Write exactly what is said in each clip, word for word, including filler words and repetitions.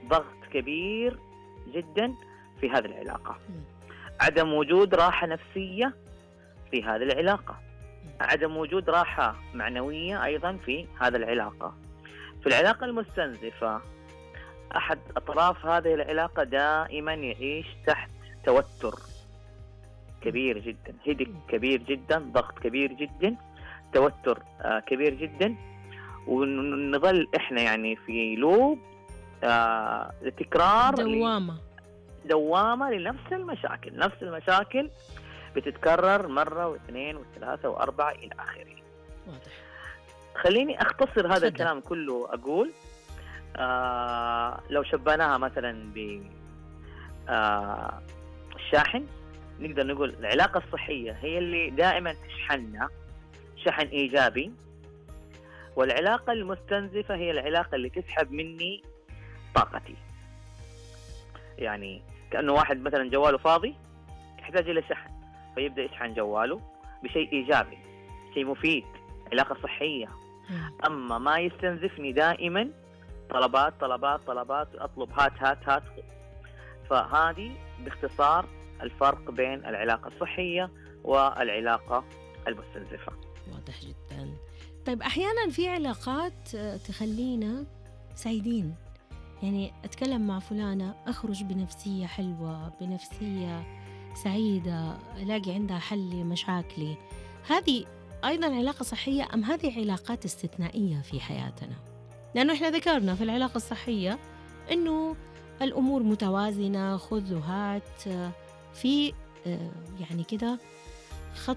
ضغط كبير جدا في هذه العلاقة، عدم وجود راحة نفسية في هذه العلاقة، عدم وجود راحة معنوية أيضا في هذه العلاقة. في العلاقة المستنزفة أحد أطراف هذه العلاقة دائما يعيش تحت توتر كبير جدا، هدك كبير جدا، ضغط كبير جدا، توتر آه كبير جدا، ونظل إحنا يعني في لوب آه لتكرار دوامة دوامة لنفس المشاكل. نفس المشاكل بتتكرر مرة واثنين وثلاثة وأربعة إلى آخره. واضح. خليني أختصر هذا فضل. الكلام كله. أقول آه لو شبهناها مثلا ب آه الشاحن، نقدر نقول العلاقة الصحية هي اللي دائما تشحننا شحن إيجابي، والعلاقة المستنزفة هي العلاقة اللي تسحب مني طاقتي. يعني كأنه واحد مثلا جواله فاضي يحتاج إلى شحن، فيبدأ يشحن جواله بشيء إيجابي، شيء مفيد، علاقة صحية. أما ما يستنزفني دائما طلبات طلبات طلبات، أطلب هات هات هات. فهذه باختصار الفرق بين العلاقة الصحية والعلاقة المستنزفة. واضح جدا. طيب أحيانا في علاقات تخلينا سعيدين، يعني أتكلم مع فلانة أخرج بنفسية حلوة، بنفسية سعيدة، ألاقي عندها حل لمشاكلي. هذه أيضا علاقة صحية أم هذه علاقات استثنائية في حياتنا؟ لأنه إحنا ذكرنا في العلاقة الصحية أنه الأمور متوازنة، خذ وهات، في يعني كده خط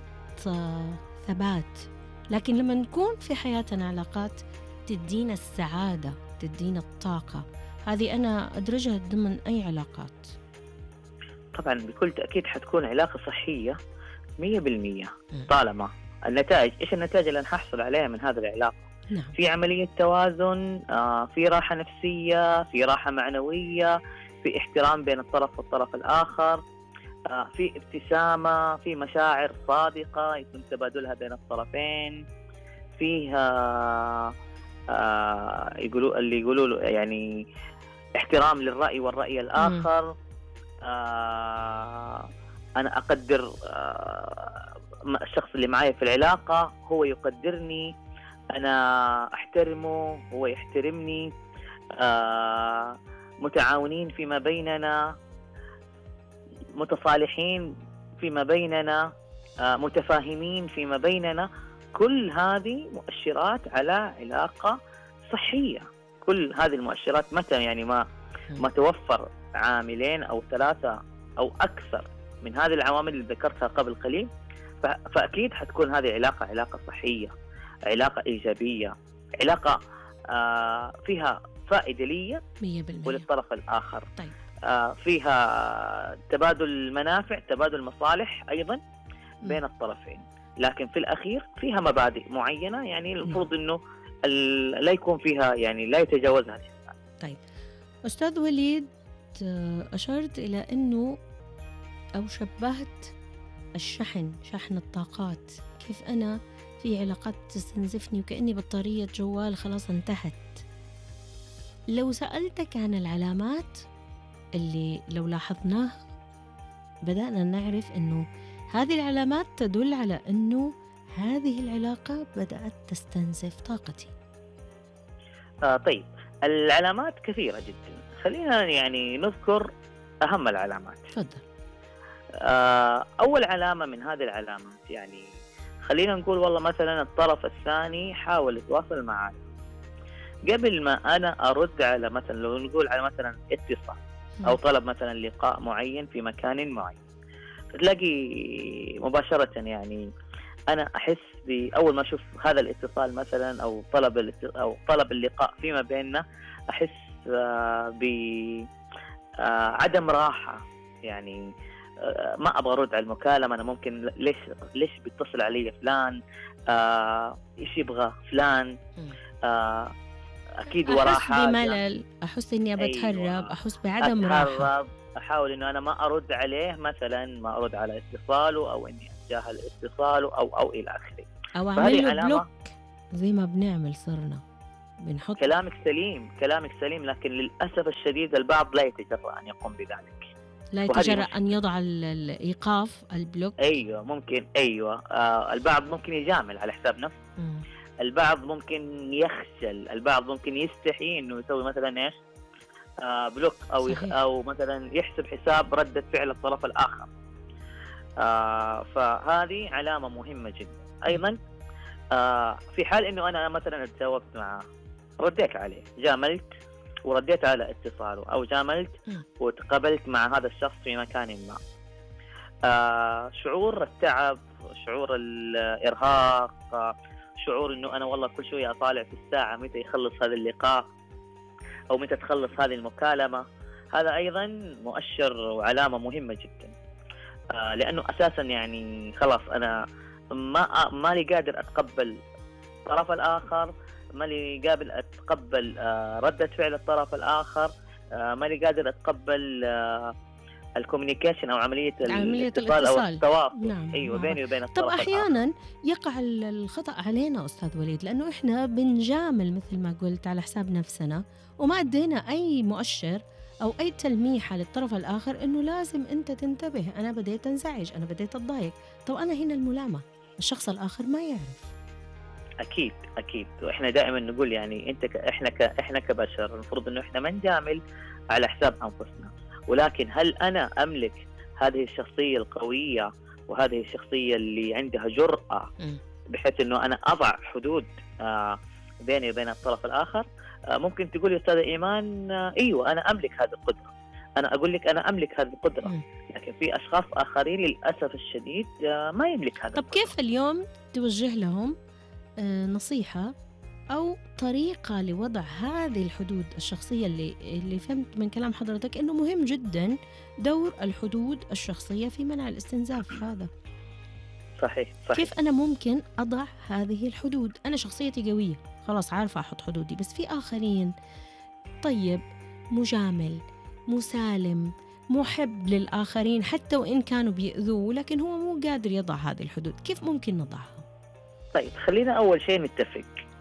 ثبات. لكن لما نكون في حياتنا علاقات تدينا السعادة، تدينا الطاقة، هذه أنا أدرجها ضمن أي علاقات؟ طبعا بكل تأكيد حتكون علاقة صحية مية بالمية طالما النتائج، إيش النتائج اللي نحصل عليها من هذه العلاقة؟ نعم. في عملية توازن، آه، في راحة نفسية، في راحة معنوية، في احترام بين الطرف والطرف الآخر، آه، في ابتسامة، في مشاعر صادقة يتم تبادلها بين الطرفين، فيها آه، يقولوا اللي يقولوا له يعني احترام للرأي والرأي الآخر. آه، أنا أقدر آه، الشخص اللي معي في العلاقة، هو يقدرني، أنا أحترمه، هو يحترمني، آه، متعاونين فيما بيننا، متصالحين فيما بيننا، آه، متفاهمين فيما بيننا. كل هذه مؤشرات على علاقة صحية. كل هذه المؤشرات متى يعني ما ما توفر عاملين أو ثلاثة أو أكثر من هذه العوامل اللي ذكرتها قبل قليل، فأكيد حتكون هذه علاقة علاقة صحية، علاقة إيجابية، علاقة آه فيها فائدة لي وللطرف الآخر. طيب. آه فيها تبادل منافع، تبادل مصالح أيضا بين الطرفين، لكن في الأخير فيها مبادئ معينة يعني المفروض أنه لا يكون فيها يعني لا يتجاوزها الإنسان. طيب أستاذ وليد، أشرت إلى أنه أو شبهت الشحن، شحن الطاقات، كيف أنا في علاقات تستنزفني وكأني بطارية جوال خلاص انتهت. لو سألتك عن العلامات اللي لو لاحظناه بدأنا نعرف أنه هذه العلامات تدل على أنه هذه العلاقة بدأت تستنزف طاقتي. آه طيب، العلامات كثيرة جدا، خلينا يعني نذكر أهم العلامات. تفضل. آه أول علامة من هذه العلامات يعني خلينا نقول والله مثلا الطرف الثاني حاول يتواصل معي قبل ما أنا أرد على مثلا لو نقول على مثلا اتصال أو طلب مثلا لقاء معين في مكان معين، تلاقي مباشرة يعني أنا أحس بأول ما أشوف هذا الاتصال مثلا أو طلب أو طلب اللقاء فيما بيننا أحس بعدم راحة. يعني ما أبغى أرد على المكالمة، أنا ممكن ليش ليش بيتصل علي فلان، آه إيش يبغى فلان، آه أكيد وراه حاجة، أحس بملل، أحس إني بتهرب. أيوة. أحس بعدم أتهرب. راحة، أحاول إنه أنا ما أرد عليه مثلا، ما أرد على اتصاله أو إني أتجاهل اتصاله أو أو إلى آخره، أو أعمل له بلوك زي ما بنعمل صرنا. بنحط. كلامك سليم، كلامك سليم، لكن للأسف الشديد البعض لا يتجرأ أن يقوم بذلك. لا يتجرأ أن يضع الإيقاف، البلوك. أيوة ممكن، أيوة آه البعض ممكن يجامل على حساب نفسه. م. البعض ممكن يخجل، البعض ممكن يستحي إنه يسوي مثلا إيش آه بلوك أو يخ أو مثلا يحسب حساب ردة فعل الطرف الآخر. آه فهذه علامة مهمة جدا. أيضا آه في حال إنه أنا مثلا اتجاوبت معه، رديت عليه، جاملت ورديت على اتصاله، أو جاملت وتقابلت مع هذا الشخص في مكان ما، آه شعور التعب، شعور الإرهاق، آه شعور إنه أنا والله كل شوية أطالع في الساعة متى يخلص هذا اللقاء أو متى تخلص هذه المكالمة، هذا أيضا مؤشر وعلامة مهمة جدا. آه لأنه أساسا يعني خلاص أنا ما ما لي قادر أتقبل الطرف الآخر، ما لي قابل أتقبل آه ردة فعل الطرف الآخر، آه ما لي قادر أتقبل آه الكوميونيكيشن أو عملية, عملية الاتصال أو التواصل. نعم. أيوة بيني وبين الطرف طب الآخر. أحيانا يقع الخطأ علينا أستاذ وليد، لأنه إحنا بنجامل مثل ما قلت على حساب نفسنا، وما أدينا أي مؤشر أو أي تلميحة للطرف الآخر إنه لازم أنت تنتبه، أنا بديت أنزعج، أنا بديت أتضايق. طب أنا هنا الملامة، الشخص الآخر ما يعرف. أكيد أكيد، وإحنا دائما نقول يعني أنت ك... إحنا ك... إحنا كبشر المفروض إنه إحنا ما نجامل على حساب أنفسنا، ولكن هل أنا أملك هذه الشخصية القوية وهذه الشخصية اللي عندها جرأة بحيث إنه أنا أضع حدود آه بيني وبين الطرف الآخر؟ آه ممكن تقول يا أستاذ إيمان آه أيوة أنا أملك هذه القدرة، أنا أقول لك أنا أملك هذه القدرة، لكن في أشخاص آخرين للأسف الشديد آه ما يملك هذا. طب القدرة. كيف اليوم توجه لهم آه نصيحة أو طريقة لوضع هذه الحدود الشخصية اللي اللي فهمت من كلام حضرتك إنه مهم جدا دور الحدود الشخصية في منع الاستنزاف هذا؟ صحيح, صحيح. كيف أنا ممكن أضع هذه الحدود؟ أنا شخصيتي قوية خلاص عارفة أحط حدودي، بس في آخرين طيب مجامل، مسالم، محب للآخرين حتى وإن كانوا بيأذوه، لكن هو مو قادر يضع هذه الحدود. كيف ممكن نضعها؟ طيب خلينا أول شيء نتفق،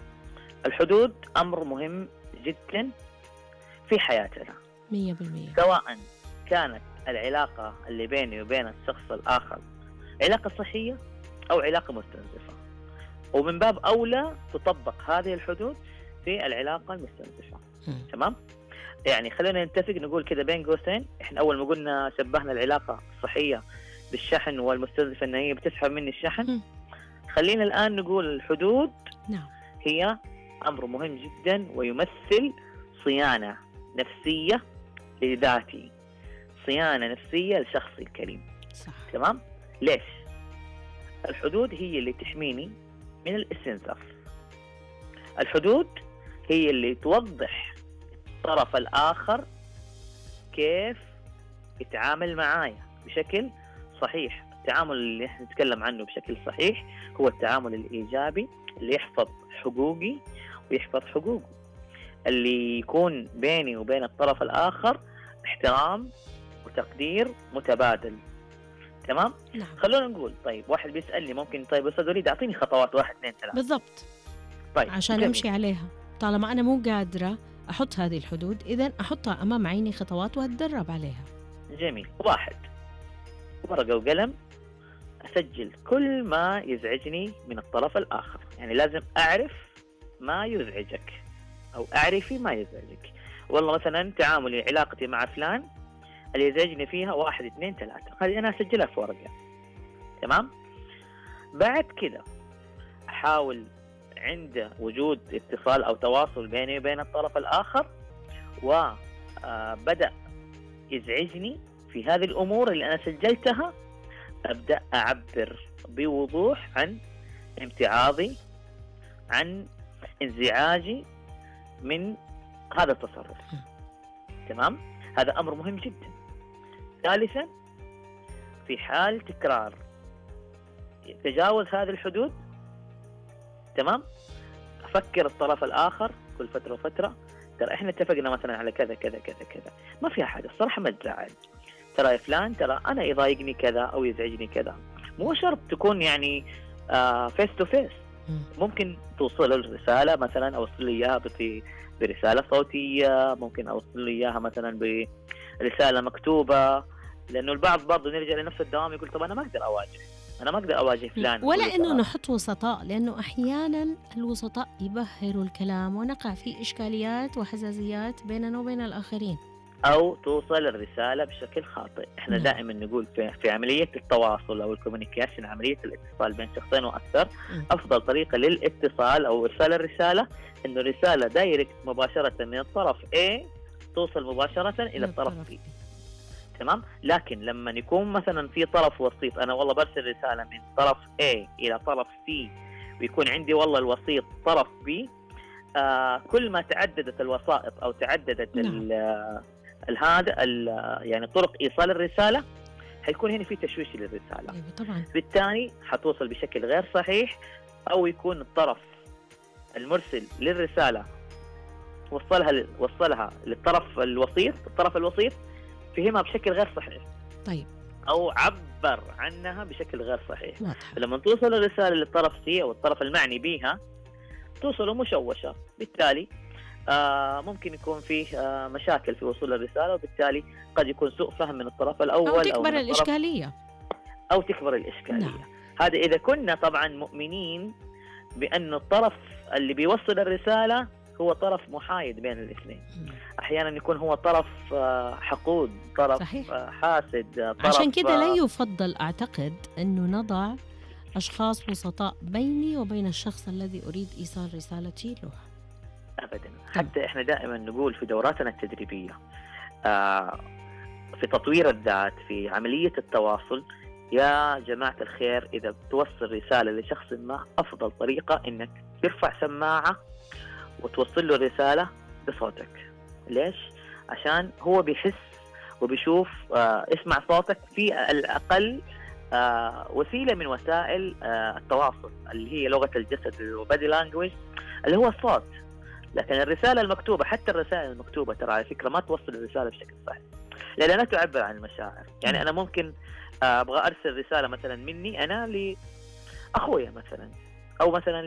الحدود أمر مهم جدا في حياتنا مية بالمية، سواء كانت العلاقة اللي بيني وبين الشخص الآخر علاقة صحية أو علاقة مستنزفة، ومن باب أولى تطبق هذه الحدود في العلاقة المستنزفة. تمام؟ يعني خلينا نتفق نقول كده بين قوسين، إحنا أول ما قلنا شبهنا العلاقة الصحية بالشحن والمستنزفة إن هي بتسحب مني الشحن، خلينا الآن نقول الحدود نعم هي أمر مهم جدا ويمثل صيانة نفسية لذاتي، صيانة نفسية لشخصي الكريم. صح. تمام؟ ليش؟ الحدود هي اللي تحميني من الاستنزاف، الحدود هي اللي توضح الطرف الآخر كيف يتعامل معايا بشكل صحيح. التعامل اللي احنا نتكلم عنه بشكل صحيح هو التعامل الإيجابي اللي يحفظ حقوقي ويحفظ حقوقه، اللي يكون بيني وبين الطرف الآخر احترام وتقدير متبادل. تمام؟ نعم. خلونا نقول طيب واحد بيسألني ممكن طيب أستاذ وليد أعطيني خطوات واحد اثنين ثلاثة. بالضبط. طيب عشان جميل. أمشي عليها طالما أنا مو قادرة أحط هذه الحدود، إذن أحطها أمام عيني خطوات وأتدرب عليها. جميل. واحد، ورقة وقلم، أسجل كل ما يزعجني من الطرف الآخر، يعني لازم أعرف ما يزعجك أو أعرفي ما يزعجك. والله مثلا تعاملي علاقتي مع فلان اللي يزعجني فيها واحد اثنين ثلاثة، هذه أنا أسجلها في ورقة. تمام؟ بعد كده أحاول عند وجود اتصال أو تواصل بيني وبين الطرف الآخر وبدأ يزعجني في هذه الأمور اللي أنا سجلتها، أبدأ أعبر بوضوح عن امتعاضي، عن انزعاجي من هذا التصرف. تمام؟ هذا أمر مهم جدا. ثالثا، في حال تكرار تجاوز هذه الحدود، تمام، أفكر الطرف الآخر كل فترة وفترة، ترى إحنا اتفقنا مثلا على كذا كذا كذا كذا، ما فيها حاجة الصراحة ما تزعل، ترى يا فلان ترى أنا يضايقني كذا أو يزعجني كذا. مو شرط تكون يعني فيس تو فيس، مم. ممكن توصل الرسالة مثلا أوصل له إياها بط- برسالة صوتية، ممكن أوصل له إياها مثلا برسالة مكتوبة. لأنه البعض برضه نرجع لنفس الدوام يقول طب أنا ما أقدر أواجه، أنا ما أقدر أواجه فلان، ولا أقول له إنه ترى. نحط وسطاء، لأنه أحيانا الوسطاء يبهروا الكلام ونقع في إشكاليات وحساسيات بيننا وبين الآخرين. أو توصل الرسالة بشكل خاطئ. إحنا نعم. دائما نقول في, في عملية التواصل أو الكوميونيكيشن، عملية الاتصال بين شخصين وأكثر، مم. أفضل طريقة للاتصال أو إرسال الرسالة إنه رسالة دايركت مباشرة من الطرف A توصل مباشرة إلى الطرف الطرف B. تمام. لكن لما يكون مثلا في طرف وسيط، أنا والله برسل رسالة من طرف A إلى طرف C، ويكون عندي والله الوسيط طرف B، آه كل ما تعددت الوسائط أو تعددت نعم. ال- هذا يعني طرق إيصال الرسالة، حيكون هنا في تشويش للرسالة. أيوة طبعا. بالتالي حتوصل بشكل غير صحيح، أو يكون الطرف المرسل للرسالة وصلها وصلها للطرف الوسيط، الطرف الوسيط فهمها بشكل غير صحيح، طيب أو عبر عنها بشكل غير صحيح. واضح. لما توصل الرسالة للطرف سي أو الطرف المعني بها توصل مشوشة، بالتالي آه ممكن يكون فيه آه مشاكل في وصول الرسالة، وبالتالي قد يكون سوء فهم من الطرف الأول أو أو تكبر من الطرف الإشكالية. أو تكبر الإشكالية. نعم. هذا إذا كنا طبعا مؤمنين بأن الطرف اللي بيوصل الرسالة هو طرف محايد بين الاثنين. مم. أحيانا يكون هو طرف آه حقود، طرف صحيح. آه حاسد، آه طرف عشان كده لا آه يفضل أعتقد أنه نضع أشخاص وسطاء بيني وبين الشخص الذي أريد إيصال رسالتي له. أبدا. حتى إحنا دائما نقول في دوراتنا التدريبية آه في تطوير الذات، في عملية التواصل، يا جماعة الخير إذا بتوصل رسالة لشخص ما، أفضل طريقة إنك ترفع سماعة وتوصل له الرسالة بصوتك. ليش؟ عشان هو بيحس وبيشوف آه اسمع صوتك في الأقل آه وسيلة من وسائل آه التواصل اللي هي لغة الجسد والبادي لانجويج اللي هو الصوت. لكن الرسالة المكتوبة، حتى الرسائل المكتوبة ترى على فكرة ما توصل الرسالة بشكل صحيح، لأنها لا تعبر عن المشاعر. يعني أنا ممكن آه أبغى أرسل رسالة مثلا مني أنا لأخويا مثلا، أو مثلا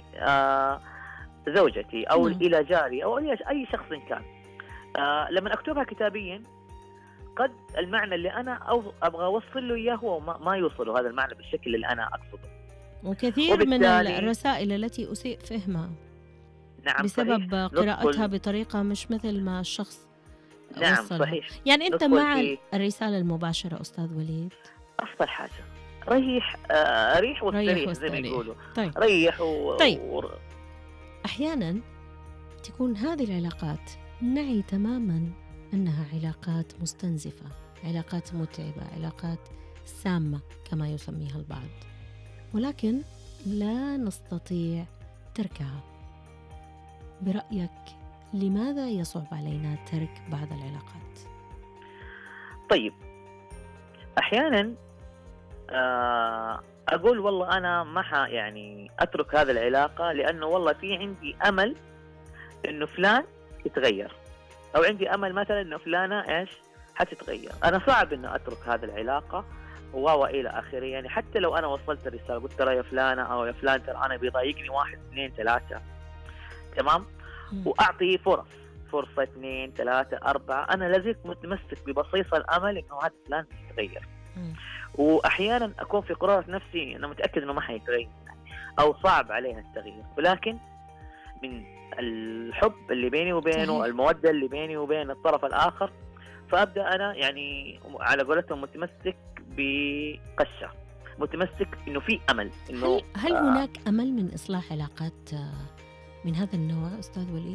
لزوجتي، أو نعم. إلى جاري، أو أي شخص كان. آه لما أكتبها كتابيا قد المعنى اللي أنا أو أبغى أوصل له إياه هو ما, ما يوصله هذا المعنى بالشكل اللي أنا أقصده. وكثير من وبالتالي- الرسائل التي أسيء فهمها نعم بسبب صحيح. قراءتها ندخل- بطريقة مش مثل ما الشخص نعم وصلها. صحيح. يعني أنت ندخل مع في- الرسالة المباشرة أستاذ وليد؟ أفضل حاجة ريح آه ريح واستريح ريح زي ما واستريح. يقولوا. طيب ريح و... طيب. و... أحيانا تكون هذه العلاقات نعي تماما أنها علاقات مستنزفة، علاقات متعبة، علاقات سامة كما يسميها البعض، ولكن لا نستطيع تركها. برأيك لماذا يصعب علينا ترك بعض العلاقات؟ طيب أحيانا آه أقول والله أنا ما ح- يعني أترك هذه العلاقة لأنه والله في عندي أمل إنه فلان يتغير، أو عندي أمل مثلا إنه فلانة إيش حتتغير. أنا صعب إنه أترك هذه العلاقة و إلى آخره. يعني حتى لو أنا وصلت رسالة قلت ترى يا فلانة أو يا فلان ترى أنا بيضايقني واحد اثنين ثلاثة، تمام، مم. وأعطي فرص فرصة اثنين ثلاثة أربعة، أنا لازلت متمسك ببصيص الأمل إنه هذا فلان يتغير. مم. وأحيانا أكون في قرار نفسي أنا متأكد إنه ما حيتغير أو صعب عليها التغيير، ولكن من الحب اللي بيني وبينه، صحيح. المودة اللي بيني وبين الطرف الآخر، فأبدأ أنا يعني على قولتهم متمسك بقشة، متمسك إنه في أمل إنه هل, هل آه هناك أمل من إصلاح علاقات آه، من هذا النوع أستاذ وليد؟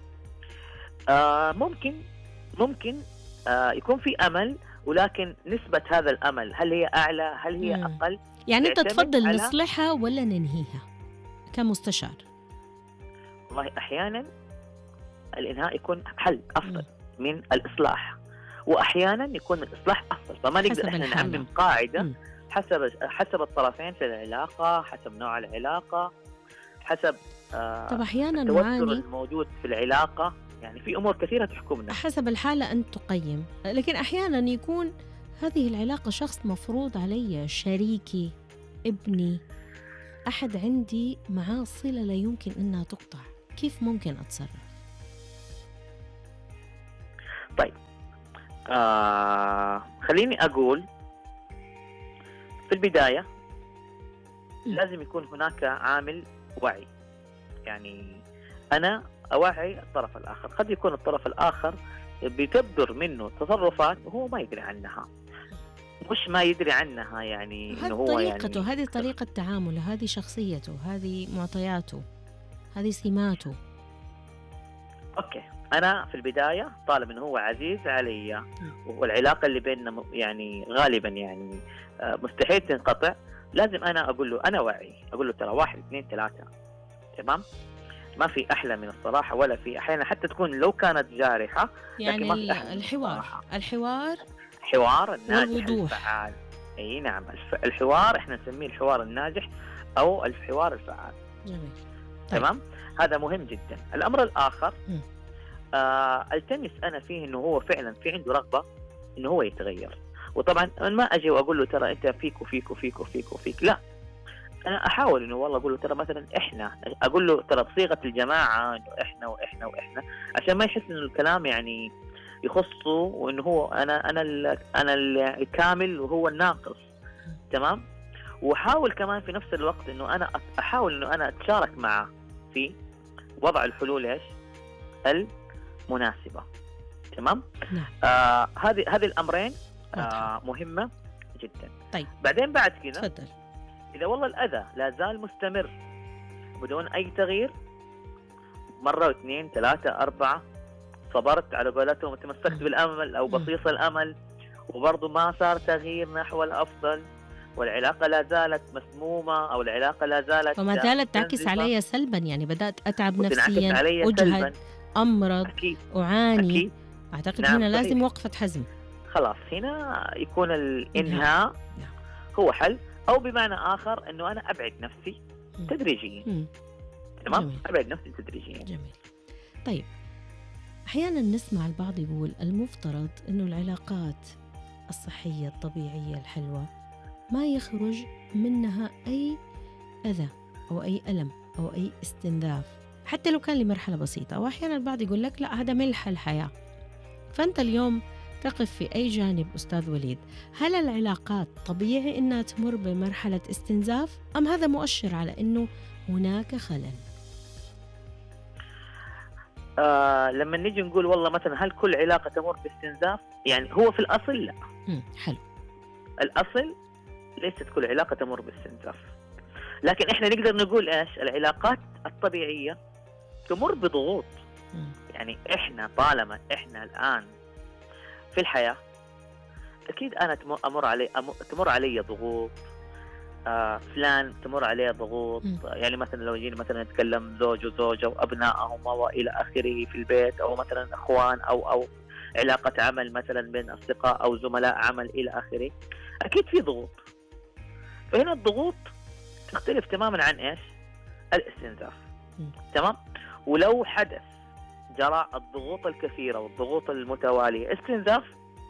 آه ممكن ممكن آه يكون في أمل، ولكن نسبة هذا الأمل هل هي أعلى هل هي مم. أقل؟ يعني أنت تعتمد تفضل على- نصلحها ولا ننهيها كمستشار؟ والله أحيانا الإنهاء يكون حل أفضل من الإصلاح، وأحيانا يكون الإصلاح أفضل. فما حسب نقدر إحنا الحالة. نعمم قاعدة مم. حسب حسب الطرفين في العلاقة، حسب نوع العلاقة، حسب آه طب أحيانا التوتر نعاني الموجود في العلاقة. يعني في أمور كثيرة تحكمنا. حسب الحالة أن تقيم، لكن أحيانا يكون هذه العلاقة شخص مفروض علي، شريكي، ابني، أحد عندي معاه صلة لا يمكن أنها تقطع، كيف ممكن أتصرف؟ طيب آه خليني أقول في البداية م. لازم يكون هناك عامل وعي. يعني أنا أوعي الطرف الآخر. قد يكون الطرف الآخر بتبدر منه تصرفات وهو ما يدري عنها، مش ما يدري عنها يعني إنه هذه هو طريقته، يعني هذه طريقة تعامله، هذه شخصيته، هذه معطياته، هذه سماته. أوكي، أنا في البداية طالما إنه هو عزيز علي والعلاقة اللي بيننا م- يعني غالبا يعني آه، مستحيل تنقطع، لازم أنا أقول له أنا واعي، أقول له ترى واحد اثنين ثلاثة، تمام؟ ما في أحلى من الصراحة، ولا في أحيانا حتى تكون لو كانت جارحة لكن يعني ما في ال- أحلى من الحوار الصراحة. الحوار حوار الناجح والوضوح. الفعال. أي نعم، الف- الحوار إحنا نسميه الحوار الناجح أو الحوار الفعال. جميل. طيب. تمام، هذا مهم جدا. الأمر الآخر م. آه التمس أنا فيه إنه هو فعلا في عنده رغبة إنه هو يتغير. وطبعا أنا ما أجي وأقول له ترى أنت فيك وفيك وفيك وفيك وفيك، لا، أنا أحاول إنه والله أقول له ترى مثلا إحنا، أقول له ترى بصيغة الجماعة إنه إحنا وإحنا وإحنا، عشان ما يحس إنه الكلام يعني يخصه وإنه هو أنا أنا ال- أنا الكامل وهو الناقص. تمام. وأحاول كمان في نفس الوقت إنه أنا أ- أحاول إنه أنا أتشارك معه في وضع الحلول إيش المناسبة. تمام. نعم. آه هذه هذه الأمرين واضحة. آه مهمة جدا. طيب. بعدين بعد كذا تفضل. إذا والله الأذى لا زال مستمر بدون أي تغيير، مرة واثنين ثلاثة أربعة، صبرت على قولتهم، تمسكت م. بالأمل أو م. بصيص الأمل وبرضه ما صار تغيير نحو الأفضل، والعلاقة لا زالت مسمومة أو العلاقة لا زالت وما زالت تعكس منزفة علي سلبا، يعني بدأت أتعب وتنعكس نفسيا، علي أجهد، سلبا. أمرض، أكيد أعاني. أكيد. أعتقد نعم، هنا صحيح. لازم وقفة حزم. خلاص هنا يكون الإنهاء نعم. هو حل، أو بمعنى آخر أنه أنا أبعد نفسي م. تدريجيا. م. تمام، جميل. أبعد نفسي تدريجيا. جميل. طيب، أحيانا نسمع البعض يقول المفترض أنه العلاقات الصحية الطبيعية الحلوة ما يخرج منها أي أذى أو أي ألم أو أي استنزاف، حتى لو كان لمرحلة بسيطة. وأحيانا البعض يقول لك لا، هذا ملح الحياة. فأنت اليوم تقف في أي جانب أستاذ وليد؟ هل العلاقات طبيعي أنها تمر بمرحلة استنزاف، أم هذا مؤشر على أنه هناك خلل؟ آه لما نيجي نقول والله مثلا هل كل علاقة تمر باستنزاف، يعني هو في الأصل لا. مم. حلو. الأصل ليست كل علاقة تمر باستنزاف، لكن إحنا نقدر نقول إيش، العلاقات الطبيعية تمر بضغوط. مم. يعني إحنا طالما إحنا الآن في الحياة أكيد أنا تمر أمر علي أمر تمر علي ضغوط، آه فلان تمر عليه ضغوط. مم. يعني مثلا لو جينا مثلا نتكلم زوج وزوجة وأبنائهم وإلى آخره في البيت، أو مثلا أخوان أو أو علاقة عمل مثلا بين أصدقاء أو زملاء عمل إلى آخره، أكيد في ضغوط. فهنا الضغوط تختلف تماما عن إيش الاستنزاف. مم. تمام. ولو حدث جرى الضغوط الكثيرة والضغوط المتوالية استنزاف،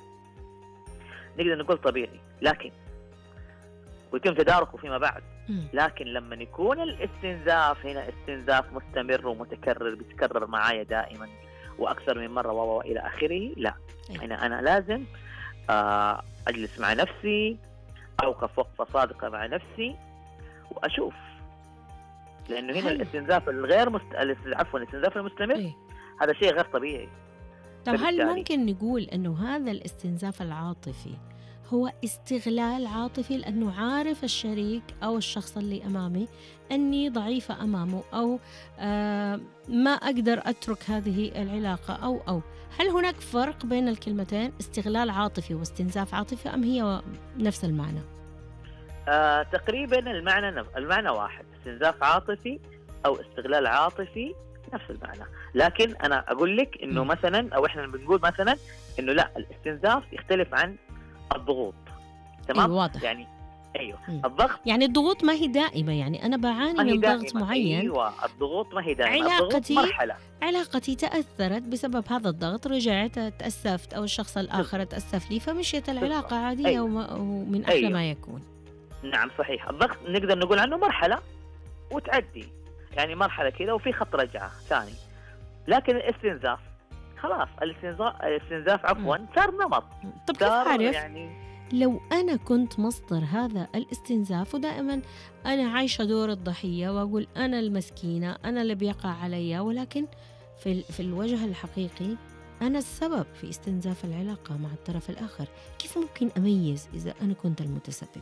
نقدر نقول طبيعي، لكن ويتم تداركه فيما بعد. مم. لكن لما يكون الاستنزاف هنا استنزاف مستمر ومتكرر، بيتكرر معايا دائما وأكثر من مرة وإلى آخره، لا. أيوة. هنا أنا لازم آه أجلس مع نفسي، أوقف وقفة صادقة مع نفسي وأشوف، لأنه هنا حلو. الاستنزاف الغير مست... عفوا الاستنزاف المستمر إيه. هذا شيء غير طبيعي. طب هل فبالتالي- ممكن نقول أنه هذا الاستنزاف العاطفي هو استغلال عاطفي، لأنه عارف الشريك أو الشخص اللي أمامي أني ضعيفة أمامه، أو آه ما أقدر أترك هذه العلاقة، أو أو هل هناك فرق بين الكلمتين استغلال عاطفي واستنزاف عاطفي، أم هي نفس المعنى؟ آه تقريبا المعنى نف... المعنى واحد، استنزاف عاطفي أو استغلال عاطفي نفس المعنى. لكن أنا أقول لك إنه م. مثلا، أو إحنا بنقول مثلا إنه لا، الاستنزاف يختلف عن الضغوط. تمام. أيوة، واضح. يعني أيوه م. الضغط يعني الضغوط ما هي دائمة، يعني أنا بعاني ما هي من ضغط دائمة. معين. أيوة الضغوط ما هي دائمة، الضغوط علاقتي مرحلة. علاقتي تأثرت بسبب هذا الضغط، رجعت تأسفت، أو الشخص الآخر تأسف لي، فمشيت العلاقة عادية أيوة. وما- ومن أحلى أيوة. ما يكون. نعم صحيح، الضغط نقدر نقول عنه مرحلة وتعدي يعني مرحلة كذا وفي خط رجعة ثاني. لكن الاستنزاف خلاص، الاستنزاف الاستنزاف عفوا صار نمط. طب كيف صار أعرف يعني لو أنا كنت مصدر هذا الاستنزاف، ودائما أنا عايشة دور الضحية وأقول أنا المسكينة، أنا اللي بيقع علي، ولكن في, ال- في الوجه الحقيقي أنا السبب في استنزاف العلاقة مع الطرف الآخر. كيف ممكن أميز إذا أنا كنت المتسببة؟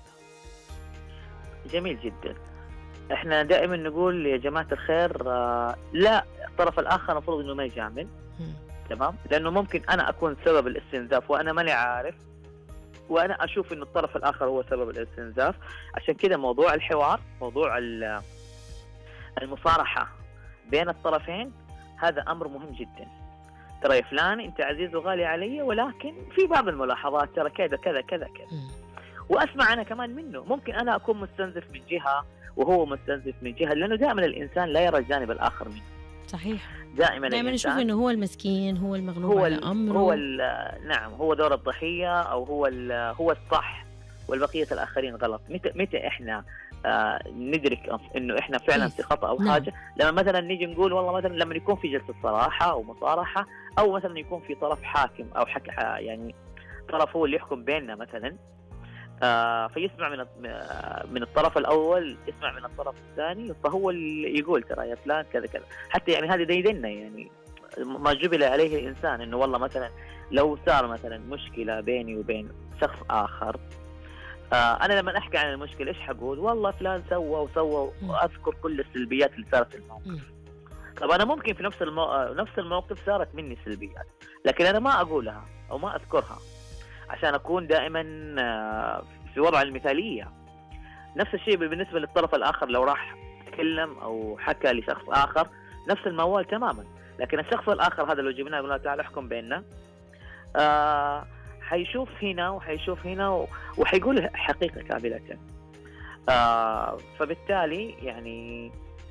جميل جدا. احنا دائما نقول يا جماعة الخير آه لا، الطرف الآخر المفروض انه ما يجامل. مم. تمام، لأنه ممكن أنا أكون سبب الاستنزاف وأنا ماني عارف، وأنا أشوف إنه الطرف الآخر هو سبب الاستنزاف. عشان كده موضوع الحوار، موضوع ال- المصارحة بين الطرفين، هذا أمر مهم جدا. ترى يا فلان أنت عزيز وغالي علي، ولكن في بعض الملاحظات ترى كذا كذا كذا كذا، مم. وأسمع أنا كمان منه. ممكن أنا أكون مستنزف من جهة وهو مستنزف من جهة، لأنه دائما الإنسان لا يرى الجانب الآخر منه. صحيح. دائما دائما نشوف الإنسان إنه هو المسكين، هو المغلوب هو على ال أمره. هو ال نعم، هو دور الضحية، أو هو هو الصح والبقية الآخرين غلط. متى متى إحنا آه ندرك إنه إحنا فعلا في خطأ أو نعم. حاجة؟ لما مثلا نيجي نقول والله مثلا لما يكون في جلسة صراحة أو مصارحة، أو مثلا يكون في طرف حاكم أو حك يعني طرف هو اللي يحكم بيننا مثلا، آه فيسمع من من الطرف الأول، يسمع من الطرف الثاني، فهو اللي يقول ترى يا فلان كذا كذا. حتى يعني هذه ديدنا يعني ما جبل عليه الإنسان، إنه والله مثلا لو صار مثلا مشكلة بيني وبين شخص آخر، آه أنا لما أحكي عن المشكلة إيش حقول؟ والله فلان سوى وسوى، وأذكر كل السلبيات اللي صارت في الموقف. طب أنا ممكن في نفس المو... نفس الموقف صارت مني سلبيات، لكن أنا ما أقولها أو ما أذكرها عشان أكون دائما آه في وضع المثالية. نفس الشيء بالنسبة للطرف الآخر، لو راح تكلم أو حكى لشخص آخر نفس الموال تماما، لكن الشخص الآخر هذا لو جبناه قلنا تعال احكم بيننا، آه حيشوف هنا وحيشوف هنا وحيقول حقيقة كاملة. آه فبالتالي يعني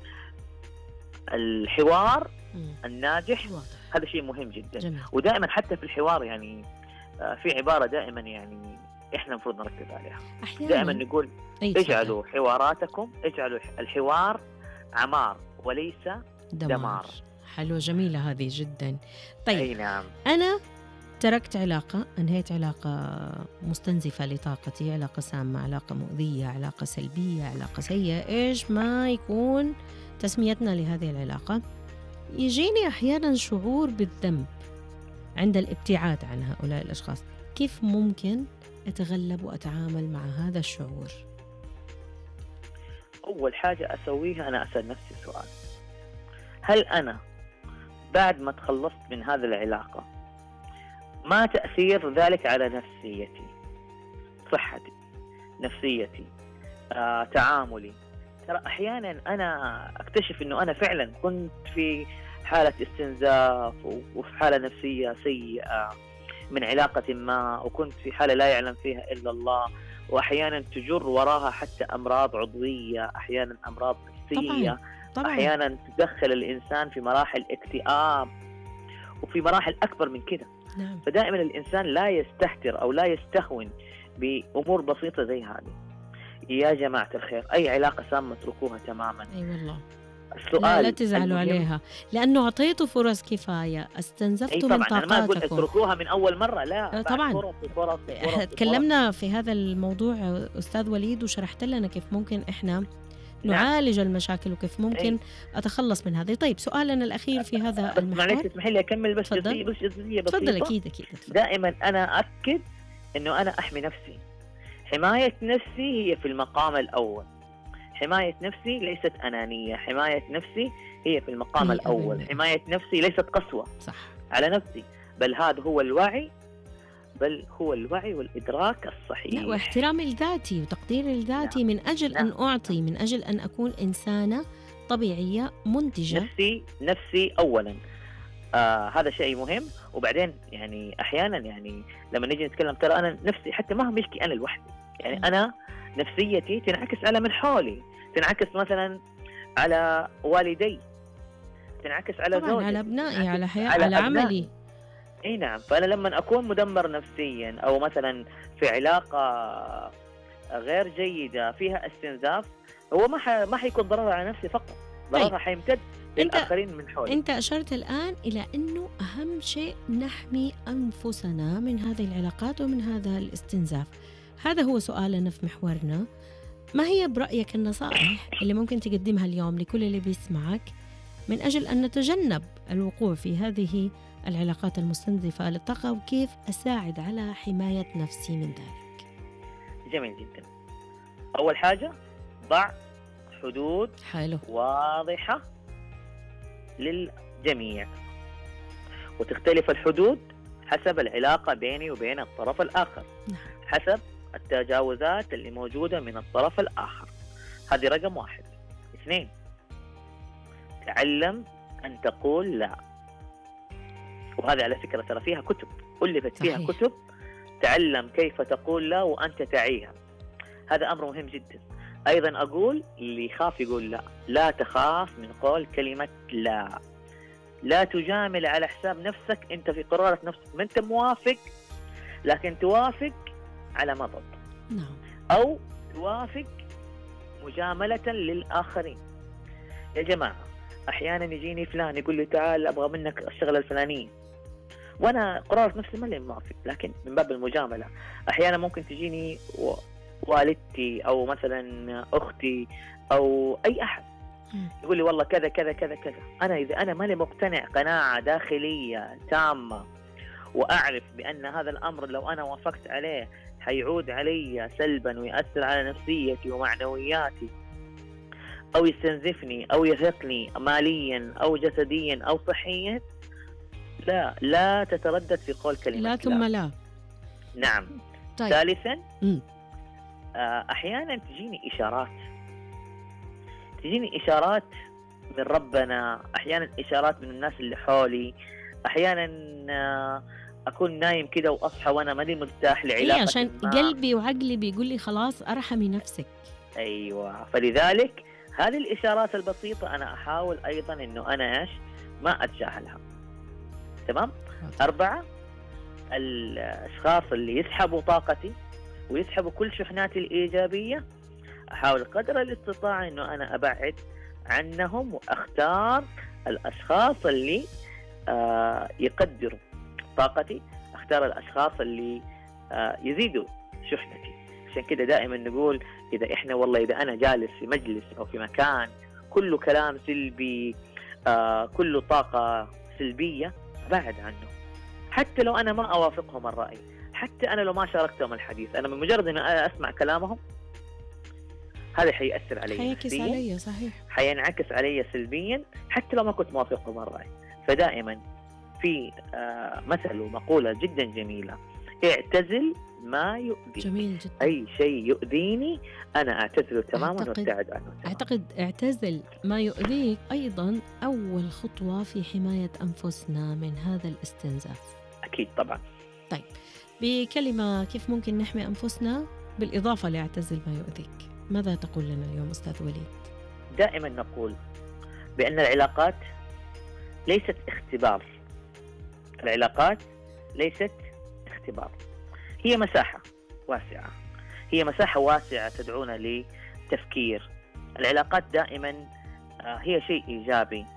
الحوار الناجح هذا شيء مهم جدا. جميل. ودائما حتى في الحوار يعني آه في عبارة دائما يعني احنا المفروض نركز عليها. أحيانا دائما نقول اجعلوا حواراتكم، اجعلوا الحوار عمار وليس دمار, دمار. حلوة، جميلة هذه جدا. طيب أي نعم. أنا تركت علاقة، أنهيت علاقة مستنزفة لطاقتي، علاقة سامة، علاقة مؤذية، علاقة سلبية، علاقة سيئة، إيش ما يكون تسميتنا لهذه العلاقة. يجيني أحيانا شعور بالذنب عند الابتعاد عن هؤلاء الأشخاص. كيف ممكن أتغلب وأتعامل مع هذا الشعور؟ أول حاجة أسويها أنا أسأل نفسي سؤال: هل أنا بعد ما تخلصت من هذه العلاقة ما تأثير ذلك على نفسيتي، صحتي، نفسيتي، آه، تعاملي؟ ترى أحيانا أنا أكتشف أنه أنا فعلا كنت في حالة استنزاف وفي حالة نفسية سيئة من علاقة ما، وكنت في حالة لا يعلم فيها إلا الله، وأحيانا تجر وراها حتى أمراض عضوية، أحيانا أمراض نفسية. طبعاً. طبعاً. أحيانا تدخل الإنسان في مراحل اكتئاب وفي مراحل أكبر من كده. نعم. فدائما الإنسان لا يستهتر أو لا يستهون بأمور بسيطة زي هذه. يا جماعة الخير، أي علاقة سامة اتركوها تماما. أي والله. السؤال لا, لا تزعلوا عليها، لأنه أعطيته فرص كفاية، استنزفتوا من طاقاتكم. أنا ما أقول اتركوها من أول مرة، لا طبعا. فرص فرص فرص. تكلمنا في هذا الموضوع أستاذ وليد وشرحت لنا كيف ممكن إحنا نعالج نعم. المشاكل وكيف ممكن أي. أتخلص من هذه. طيب سؤالنا الأخير في هذا المحور، معلش اسمحي لي أكمل بس جزئية بس جزئية بسيطة. تفضل. أكيد أكيد. تفضل. دائما أنا أكد إنه أنا أحمي نفسي. حماية نفسي هي في المقام الأول. حماية نفسي ليست أنانية، حماية نفسي هي في المقام الأول. أبنى. حماية نفسي ليست قسوة صح على نفسي، بل هذا هو الوعي، بل هو الوعي والإدراك الصحيح. لا، واحترام الذاتي وتقدير الذاتي. نعم. من أجل نعم. أن أعطي، من أجل أن أكون إنسانة طبيعية منتجة. نفسي نفسي أولا. آه هذا شيء مهم. وبعدين يعني أحيانا يعني لما نيجي نتكلم ترى أنا نفسي حتى ما هو ملكي أنا لوحدي، يعني م. أنا نفسيتي تنعكس على من حولي، تنعكس مثلا على والدي، تنعكس على زوجي، على أبنائي، على حياتي، على, على عملي. اي نعم. فأنا لما أكون مدمر نفسيا أو مثلا في علاقة غير جيدة فيها استنزاف، هو ما ح... ما حيكون ضرر على نفسي فقط، ضررها طيب. حيمتد للآخرين من حولي. أنت أشرت الآن إلى أنه أهم شيء نحمي أنفسنا من هذه العلاقات ومن هذا الاستنزاف. هذا هو سؤالنا في محورنا. ما هي برأيك النصائح اللي ممكن تقدمها اليوم لكل اللي بيسمعك من أجل أن نتجنب الوقوع في هذه العلاقات المستنزفة للطاقة، وكيف أساعد على حماية نفسي من ذلك؟ جميل جدا. أول حاجة ضع حدود حلو. واضحة للجميع، وتختلف الحدود حسب العلاقة بيني وبين الطرف الآخر، حسب التجاوزات اللي موجودة من الطرف الآخر. هذه رقم واحد. اثنين، تعلم أن تقول لا. وهذه على فكرة ترى فيها كتب، ألفت فيها صحيح. كتب تعلم كيف تقول لا وأنت تعيها. هذا أمر مهم جدا. أيضا أقول اللي يخاف يقول لا، لا تخاف من قول كلمة لا. لا تجامل على حساب نفسك، أنت في قرارة نفسك ما أنت موافق، لكن توافق على مضض. نعم. أو توافق مجاملة للآخرين. يا جماعة أحيانا يجيني فلان يقول لي تعال أبغى منك الشغلة الفلانية، وأنا قرارة نفسي ما لي موافق، لكن من باب المجاملة. أحيانا ممكن تجيني والدتي أو مثلا أختي أو أي أحد يقول لي والله كذا كذا كذا كذا، أنا إذا أنا ماني مقتنع قناعة داخلية تامة وأعرف بأن هذا الأمر لو أنا وافقت عليه حيعود علي سلبا ويأثر على نفسيتي ومعنوياتي، أو يستنزفني أو يرهقني ماليا أو جسديا أو صحيا، لا لا تتردد في قول كلمة لا ثم لا, لا. نعم. طيب. ثالثا م. أحيانا تجيني إشارات تجيني إشارات من ربنا، أحيانا إشارات من الناس اللي حولي، أحيانا أكون نايم كده وأصحى وأنا ماني مرتاح لعلاقة، إيه عشان ما. قلبي وعقلي بيقول لي خلاص أرحمي نفسك. أيوة، فلذلك هذه الإشارات البسيطة أنا أحاول أيضا إنه أنا إيش ما أتجاهلها. تمام. أربعة، الأشخاص اللي يسحبوا طاقتي ويسحبوا كل شحناتي الإيجابية أحاول قدر الاستطاعة إنه أنا أبعد عنهم، وأختار الأشخاص اللي آه يقدروا طاقتي، أختار الأشخاص اللي آه يزيدوا شحنتي. عشان كده دائما نقول إذا إحنا والله إذا أنا جالس في مجلس أو في مكان كله كلام سلبي، آه كله طاقة سلبية، بعد عنه. حتى لو أنا ما أوافقهم الرأي، حتى أنا لو ما شاركتهم الحديث، أنا من مجرد أن أنا أسمع كلامهم هذا حيأثر علي، حينعكس علي. صحيح، حينعكس علي سلبيا حتى لو ما كنت موافقهم الرأي. فدائما في آه مثل ومقولة جدا جميلة، اعتزل ما يؤذيك. جميل جدا. أي شيء يؤذيني أنا أعتزله تماما وابتعد عنه تماما. أعتقد اعتزل ما يؤذيك أيضا أول خطوة في حماية أنفسنا من هذا الاستنزاف. أكيد طبعا. طيب، بكلمة كيف ممكن نحمي أنفسنا بالإضافة لاعتزل ما يؤذيك، ماذا تقول لنا اليوم أستاذ وليد؟ دائما نقول بأن العلاقات ليست اختبار. العلاقات ليست اختبار، هي مساحة واسعة، هي مساحة واسعة تدعونا لتفكير. العلاقات دائما هي شيء إيجابي.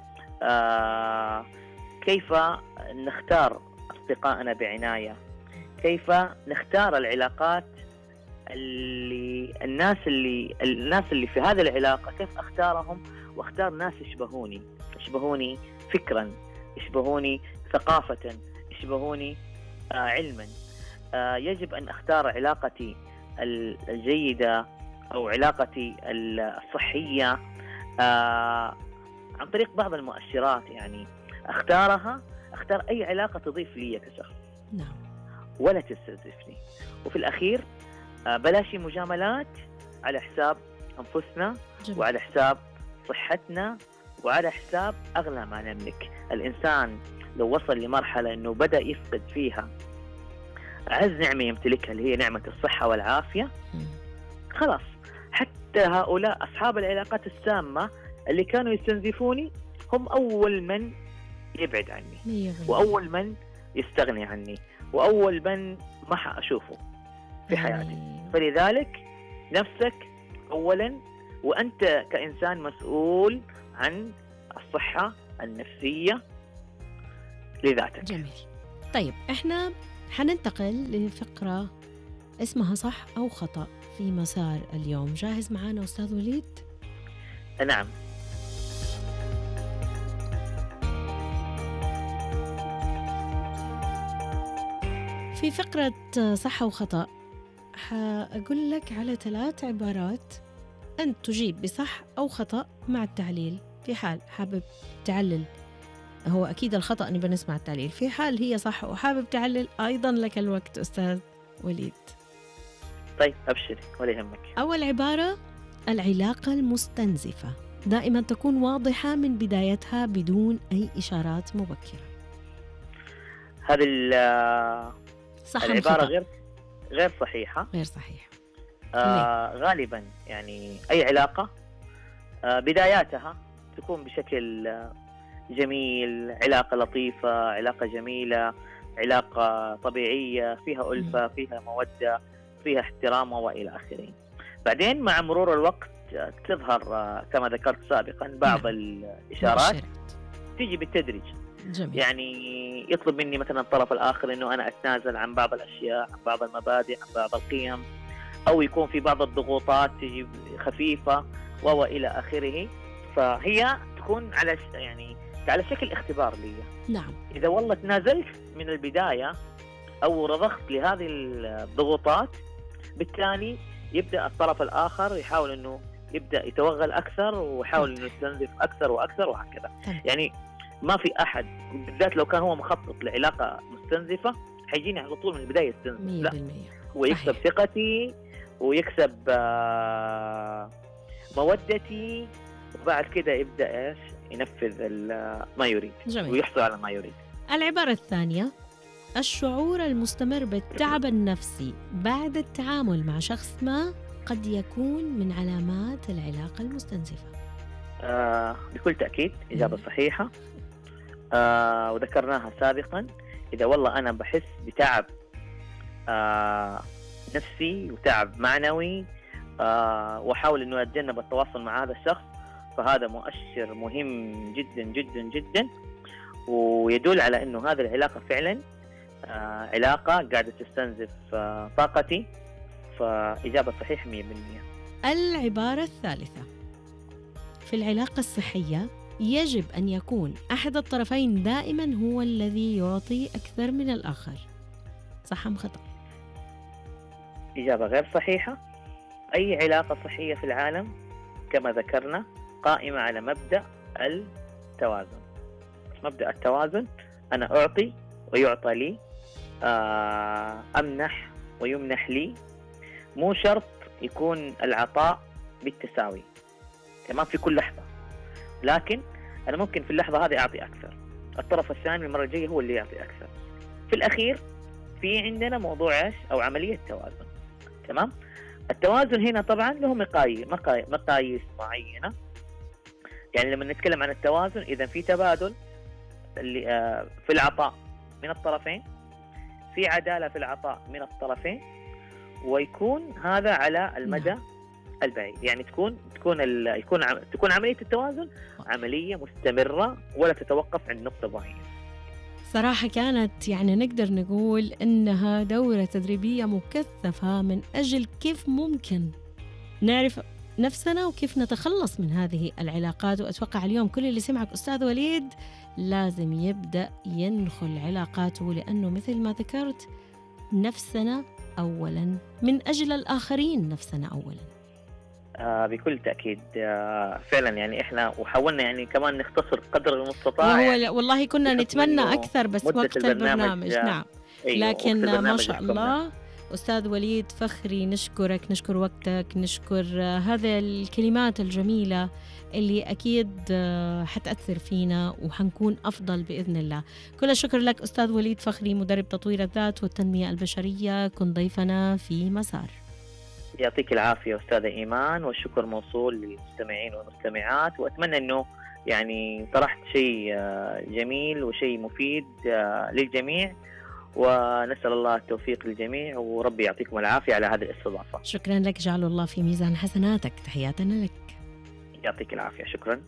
كيف نختار أصدقائنا بعناية، كيف نختار العلاقات اللي الناس اللي الناس اللي في هذه العلاقة، كيف أختارهم وأختار ناس يشبهوني يشبهوني فكرا، يشبهوني ثقافة، يشبهوني آه علما. آه يجب أن أختار علاقتي الجيدة أو علاقتي الصحية آه عن طريق بعض المؤشرات، يعني أختارها أختار أي علاقة تضيف لي كشخص. نعم. ولا تستنزفني. وفي الأخير آه بلاش مجاملات على حساب أنفسنا. جميل. وعلى حساب صحتنا وعلى حساب أغلى ما نملك. الإنسان لو وصل لمرحلة أنه بدأ يفقد فيها أعز نعمة يمتلكها اللي هي نعمة الصحة والعافية، خلاص حتى هؤلاء أصحاب العلاقات السامة اللي كانوا يستنزفوني هم أول من يبعد عني، وأول من يستغني عني، وأول من ما حأشوفه في حياتي. فلذلك نفسك أولا، وأنت كإنسان مسؤول عن الصحة النفسية لذاتك. جميل. طيب إحنا حننتقل لفقرة اسمها صح أو خطأ في مسار اليوم. جاهز معانا أستاذ وليد؟ نعم. في فقرة صح وخطأ حأقول لك على ثلاث عبارات أنت تجيب بصح أو خطأ مع التعليل. في حال حابب تعلل، هو أكيد الخطأ نبى نسمع التعليل. في حال هي صح وحابب تعلل، أيضا لك الوقت أستاذ وليد. طيب أبشري ولا يهمك. أول عبارة: العلاقة المستنزفة دائما تكون واضحة من بدايتها بدون أي إشارات مبكرة. هذه العبارة غير غير صحيحة. غير صحيحة. آه غالبا يعني أي علاقة آه بداياتها تكون بشكل آه جميل، علاقة لطيفة، علاقة جميلة، علاقة طبيعية فيها ألفة، فيها مودة، فيها احترام وإلى آخره. بعدين مع مرور الوقت تظهر كما ذكرت سابقا بعض الإشارات تيجي بالتدريج. جميل. يعني يطلب مني مثلا الطرف الآخر أنه أنا أتنازل عن بعض الأشياء، عن بعض المبادئ، عن بعض القيم، أو يكون في بعض الضغوطات تيجي خفيفة وإلى آخره. فهي تكون على يعني على شكل اختبار لي. نعم. إذا والله تنازلت من البداية أو رضخت لهذه الضغوطات، بالتالي يبدأ الطرف الآخر يحاول أنه يبدأ يتوغل أكثر ويحاول أنه يستنزف أكثر وأكثر وهكذا. يعني ما في أحد بالذات لو كان هو مخطط لعلاقة مستنزفة حيجيني على طول من البداية يستنزف. لا، هو يكسب ثقتي ويكسب مودتي، وبعد كده يبدأ إيش ينفذ ما يريد. جميل. ويحصل على ما يريد. العبارة الثانية: الشعور المستمر بالتعب النفسي بعد التعامل مع شخص ما قد يكون من علامات العلاقة المستنزفة. آه بكل تأكيد إجابة صحيحة. آه وذكرناها سابقا. إذا والله أنا بحس بتعب آه نفسي وتعب معنوي آه وأحاول أنه أتجنب التواصل مع هذا الشخص، فهذا مؤشر مهم جدا جدا جدا، ويدل على أنه هذه العلاقة فعلا آه علاقة قاعدة تستنزف آه طاقتي. فإجابة صحيحة مية بالمية. العبارة الثالثة: في العلاقة الصحية يجب أن يكون أحد الطرفين دائما هو الذي يعطي أكثر من الآخر. صح أم خطأ؟ إجابة غير صحيحة. أي علاقة صحية في العالم كما ذكرنا قائمة على مبدأ التوازن. مبدأ التوازن، أنا أعطي ويعطى لي، أمنح ويمنح لي. مو شرط يكون العطاء بالتساوي تمام في كل لحظة، لكن أنا ممكن في اللحظة هذه أعطي أكثر، الطرف الثاني المرة الجاية هو اللي يعطي أكثر. في الأخير في عندنا موضوع إيش أو عملية توازن. تمام. التوازن هنا طبعا له مقاييس مقاييس معينة. يعني لما نتكلم عن التوازن، إذا في تبادل اللي في العطاء من الطرفين، في عدالة في العطاء من الطرفين، ويكون هذا على المدى البعيد. يعني تكون تكون يكون تكون عملية التوازن عملية مستمرة ولا تتوقف عند نقطة معينة. صراحة كانت يعني نقدر نقول إنها دورة تدريبية مكثفة من أجل كيف ممكن نعرف نفسنا وكيف نتخلص من هذه العلاقات. وأتوقع اليوم كل اللي سمعك أستاذ وليد لازم يبدأ ينخل علاقاته، لأنه مثل ما ذكرت نفسنا أولاً من أجل الآخرين، نفسنا أولاً. آه بكل تأكيد. آه فعلا يعني إحنا وحاولنا يعني كمان نختصر قدر المستطاع. وهو يعني والله كنا نتمنى أكثر بس وقت البرنامج, البرنامج. نعم. أيوه. لكن ما شاء الله أستاذ وليد فخري، نشكرك، نشكر وقتك، نشكر هذه الكلمات الجميلة اللي أكيد حتأثر فينا وحنكون أفضل بإذن الله. كل الشكر لك أستاذ وليد فخري، مدرب تطوير الذات والتنمية البشرية، كن ضيفنا في مسار. يعطيك العافية أستاذة إيمان، والشكر موصول للمستمعين والمستمعات، وأتمنى أنه يعني طرحت شيء جميل وشيء مفيد للجميع، ونسأل الله التوفيق للجميع، وربي يعطيكم العافية على هذه الاستضافة. شكرا لك، جعل الله في ميزان حسناتك. تحياتنا لك. يعطيك العافية. شكرا.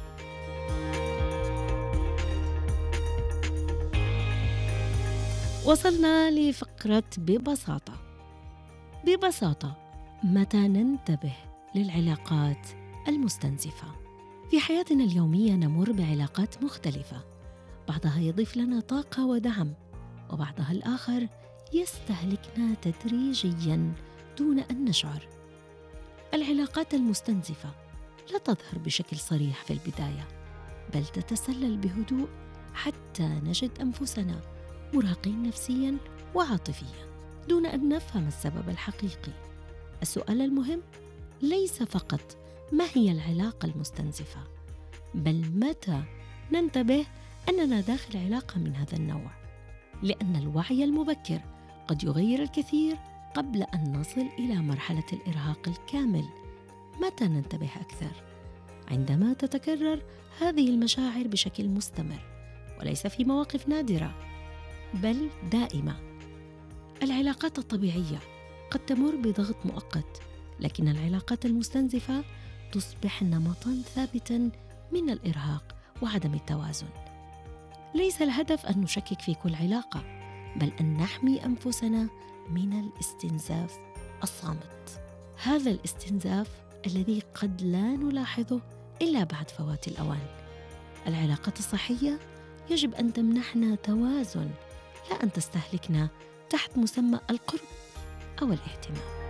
وصلنا لفقرة ببساطة. ببساطة، متى ننتبه للعلاقات المستنزفة؟ في حياتنا اليومية نمر بعلاقات مختلفة، بعضها يضيف لنا طاقة ودعم، وبعضها الآخر يستهلكنا تدريجياً دون أن نشعر. العلاقات المستنزفة لا تظهر بشكل صريح في البداية، بل تتسلل بهدوء حتى نجد أنفسنا مرهقين نفسياً وعاطفياً دون أن نفهم السبب الحقيقي. السؤال المهم ليس فقط ما هي العلاقة المستنزفة، بل متى ننتبه أننا داخل علاقة من هذا النوع، لأن الوعي المبكر قد يغير الكثير قبل أن نصل إلى مرحلة الإرهاق الكامل. متى ننتبه أكثر؟ عندما تتكرر هذه المشاعر بشكل مستمر، وليس في مواقف نادرة بل دائمة. العلاقات الطبيعية قد تمر بضغط مؤقت، لكن العلاقات المستنزفة تصبح نمطاً ثابتاً من الإرهاق وعدم التوازن. ليس الهدف أن نشكك في كل علاقة، بل أن نحمي أنفسنا من الاستنزاف الصامت. هذا الاستنزاف الذي قد لا نلاحظه إلا بعد فوات الأوان. العلاقات الصحية يجب أن تمنحنا توازن، لا أن تستهلكنا تحت مسمى القرب أو الاهتمام.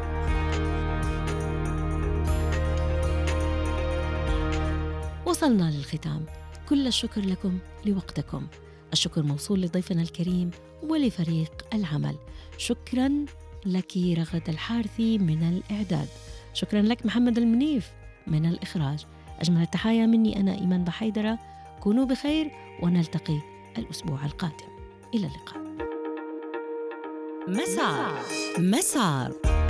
وصلنا للختام. كل الشكر لكم لوقتكم. الشكر موصول لضيفنا الكريم ولفريق العمل. شكرا لك رغد الحارثي من الإعداد. شكرا لك محمد المنيف من الإخراج. أجمل التحايا مني أنا إيمان بحيدرة. كونوا بخير ونلتقي الأسبوع القادم. إلى اللقاء. مسار مسار